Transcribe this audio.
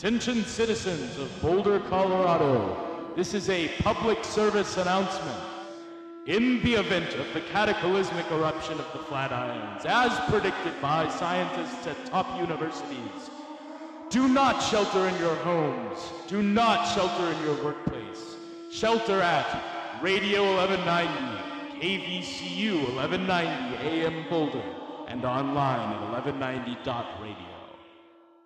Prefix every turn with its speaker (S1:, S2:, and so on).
S1: Attention citizens of Boulder, Colorado. This is a public service announcement. In the event of the cataclysmic eruption of the Flatirons, as predicted by scientists at top universities, do not shelter in your homes. Do not shelter in your workplace. Shelter at Radio 1190, KVCU 1190 AM Boulder, and online at 1190.radio.